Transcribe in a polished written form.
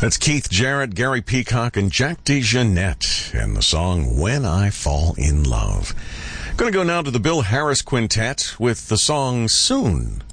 That's Keith Jarrett, Gary Peacock, and Jack DeJohnette, and the song When I Fall in Love. Going to go now to the Bill Harris Quintet with the song Soon.